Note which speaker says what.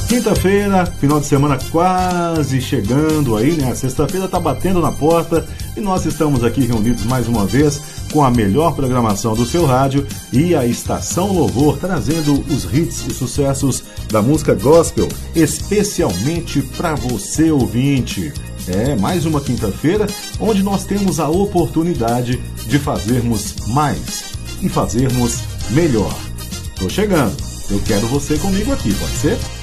Speaker 1: Quinta-feira, final de semana quase chegando aí, né? A sexta-feira tá batendo na porta e nós estamos aqui reunidos mais uma vez com a melhor programação do seu rádio e a Estação Louvor, trazendo os hits e sucessos da música gospel, especialmente para você, ouvinte. É mais uma quinta-feira onde nós temos a oportunidade de fazermos mais e fazermos melhor. Tô chegando, eu quero você comigo aqui, pode ser?